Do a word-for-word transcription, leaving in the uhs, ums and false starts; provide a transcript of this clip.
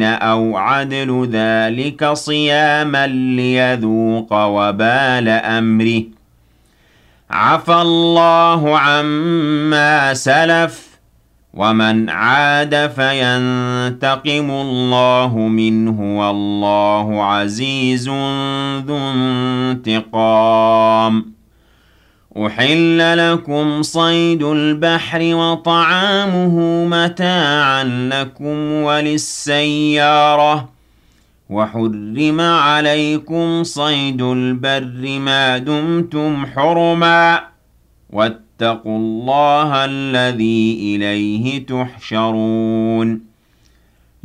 أَوْ عَدْلُ ذَلِكَ صِيَامًا لِيَذُوقَ وَبَالَ أَمْرِهِ ۗ عَفَا اللَّهُ عَمَّا سَلَفَ ۚ وَمَنْ عَادَ فَيَنتَقِمُ اللَّهُ مِنْهُ ۗ وَاللَّهُ عَزِيزٌ ذُو انتِقَامٍ. أُحِلَّ لَكُمْ صَيْدُ الْبَحْرِ وَطَعَامُهُ مَتَاعًا لَّكُمْ وَلِلسَّيَّارَةِ ۖ وَحُرِّمَ عَلَيْكُمْ صَيْدُ الْبَرِّ مَا دُمْتُمْ حُرُمًا ۗ وَاتَّقُوا اللَّهَ الَّذِي إِلَيْهِ تُحْشَرُونَ